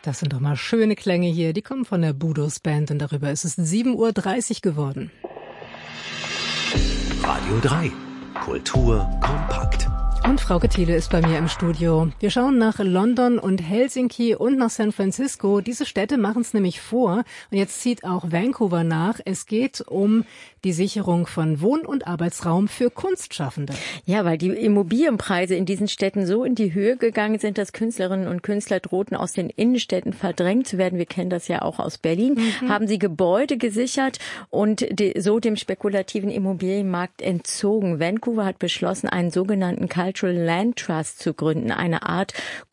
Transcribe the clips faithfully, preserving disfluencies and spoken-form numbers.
Das sind doch mal schöne Klänge hier. Die kommen von der Budos Band und darüber ist es sieben Uhr dreißig geworden. Radio drei. Kultur kompakt. Und Frauke Thiele ist bei mir im Studio. Wir schauen nach London und Helsinki und nach San Francisco. Diese Städte machen es nämlich vor. Und jetzt zieht auch Vancouver nach. Es geht um die Sicherung von Wohn- und Arbeitsraum für Kunstschaffende. Ja, weil die Immobilienpreise in diesen Städten so in die Höhe gegangen sind, dass Künstlerinnen und Künstler drohten, aus den Innenstädten verdrängt zu werden. Wir kennen das ja auch aus Berlin. Mhm. Haben sie Gebäude gesichert und so dem spekulativen Immobilienmarkt entzogen. Vancouver hat beschlossen, einen sogenannten Cultural Land Trust zu gründen, eine Art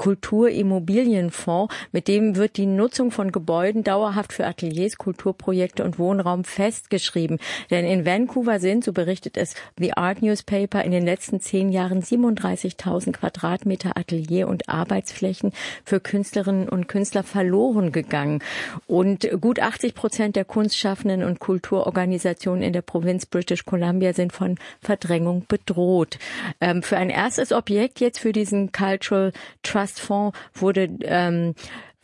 Kulturimmobilienfonds, mit dem wird die Nutzung von Gebäuden dauerhaft für Ateliers, Kulturprojekte und Wohnraum festgeschrieben. Denn in Vancouver sind, so berichtet es The Art Newspaper, in den letzten zehn Jahren siebenunddreißigtausend Quadratmeter Atelier- und Arbeitsflächen für Künstlerinnen und Künstler verloren gegangen. Und gut achtzig Prozent der Kunstschaffenden und Kulturorganisationen in der Provinz British Columbia sind von Verdrängung bedroht. Ähm, für ein erstes Objekt jetzt für diesen Cultural Trust Fonds wurde ähm,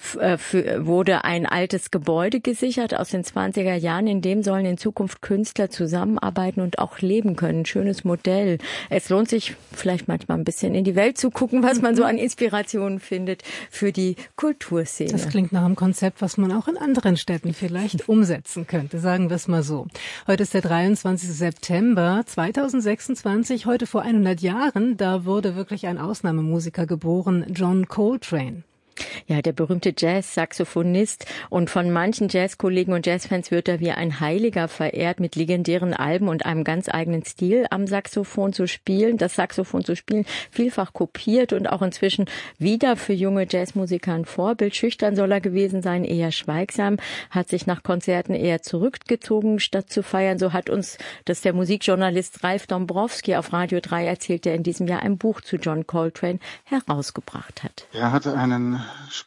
Für, wurde ein altes Gebäude gesichert aus den zwanziger Jahren, in dem sollen in Zukunft Künstler zusammenarbeiten und auch leben können. Schönes Modell. Es lohnt sich vielleicht manchmal ein bisschen in die Welt zu gucken, was man so an Inspirationen findet für die Kulturszene. Das klingt nach einem Konzept, was man auch in anderen Städten vielleicht umsetzen könnte, sagen wir es mal so. Heute ist der dreiundzwanzigster September zweitausendsechsundzwanzig, heute vor hundert Jahren, da wurde wirklich ein Ausnahmemusiker geboren, John Coltrane. Ja, der berühmte Jazz-Saxophonist, und von manchen Jazzkollegen und Jazzfans wird er wie ein Heiliger verehrt, mit legendären Alben und einem ganz eigenen Stil am Saxophon zu spielen, das Saxophon zu spielen, vielfach kopiert und auch inzwischen wieder für junge Jazzmusiker ein Vorbild. Schüchtern soll er gewesen sein, eher schweigsam, hat sich nach Konzerten eher zurückgezogen, statt zu feiern. So hat uns das der Musikjournalist Ralf Dombrowski auf Radio drei erzählt, der in diesem Jahr ein Buch zu John Coltrane herausgebracht hat. Er hatte einen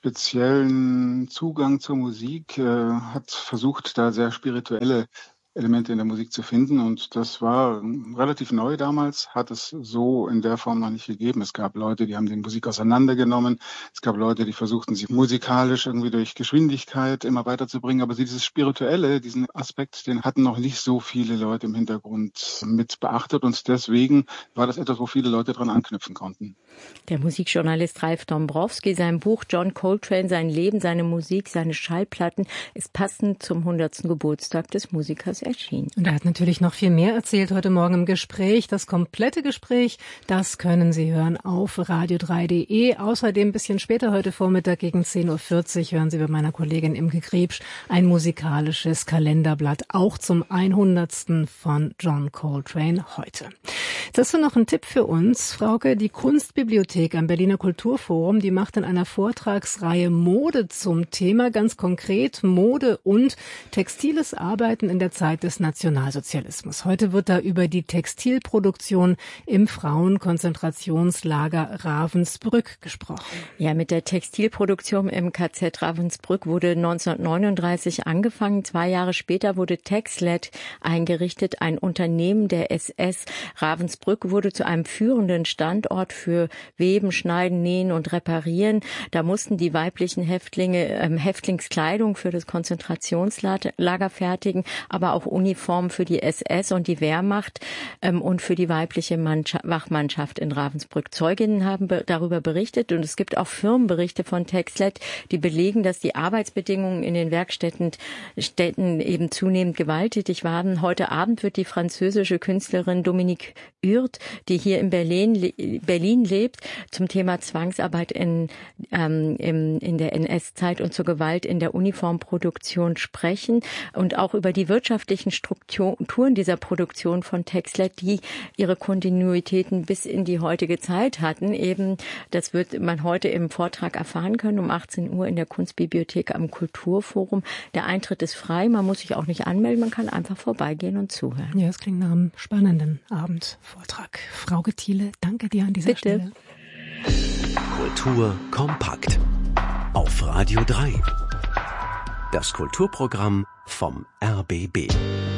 speziellen Zugang zur Musik, äh, hat versucht, da sehr spirituelle Elemente in der Musik zu finden, und das war relativ neu damals, hat es so in der Form noch nicht gegeben. Es gab Leute, die haben die Musik auseinandergenommen, es gab Leute, die versuchten, sie musikalisch irgendwie durch Geschwindigkeit immer weiterzubringen, aber dieses Spirituelle, diesen Aspekt, den hatten noch nicht so viele Leute im Hintergrund mit beachtet, und deswegen war das etwas, wo viele Leute dran anknüpfen konnten. Der Musikjournalist Ralf Dombrowski, sein Buch John Coltrane, sein Leben, seine Musik, seine Schallplatten ist passend zum hundertsten Geburtstag des Musikers erschienen. Und er hat natürlich noch viel mehr erzählt heute Morgen im Gespräch. Das komplette Gespräch, das können Sie hören auf radio drei punkt de. Außerdem ein bisschen später heute Vormittag gegen zehn Uhr vierzig hören Sie bei meiner Kollegin Imke Griebsch ein musikalisches Kalenderblatt, auch zum hundertsten von John Coltrane heute. Jetzt hast du noch einen Tipp für uns, Frauke. Die Kunstbibliothek am Berliner Kulturforum, die macht in einer Vortragsreihe Mode zum Thema, ganz konkret Mode und textiles Arbeiten in der Zeit des Nationalsozialismus. Heute wird da über die Textilproduktion im Frauenkonzentrationslager Ravensbrück gesprochen. Ja, mit der Textilproduktion im K Z Ravensbrück wurde neunzehnhundertneununddreißig angefangen. Zwei Jahre später wurde Texlet eingerichtet, ein Unternehmen der S S. Ravensbrück wurde zu einem führenden Standort für Weben, Schneiden, Nähen und Reparieren. Da mussten die weiblichen Häftlinge ähm, Häftlingskleidung für das Konzentrationslager fertigen, aber auch Uniformen für die S S und die Wehrmacht ähm, und für die weibliche Mannschaft, Wachmannschaft in Ravensbrück. Zeuginnen haben be- darüber berichtet, und es gibt auch Firmenberichte von Texlet, die belegen, dass die Arbeitsbedingungen in den Werkstätten Städten eben zunehmend gewalttätig waren. Heute Abend wird die französische Künstlerin Dominique Hürth, die hier in Berlin, le- Berlin lebt, zum Thema Zwangsarbeit in, ähm, im, in der N S-Zeit und zur Gewalt in der Uniformproduktion sprechen und auch über die wirtschaftlichen Strukturen dieser Produktion von Texlet, die ihre Kontinuitäten bis in die heutige Zeit hatten. Eben, das wird man heute im Vortrag erfahren können, um achtzehn Uhr in der Kunstbibliothek am Kulturforum. Der Eintritt ist frei, man muss sich auch nicht anmelden, man kann einfach vorbeigehen und zuhören. Ja, es klingt nach einem spannenden Abendvortrag. Frauke Thiele, danke dir an dieser Bitte. Stelle. Kultur kompakt. Auf Radio drei. Das Kulturprogramm vom R B B.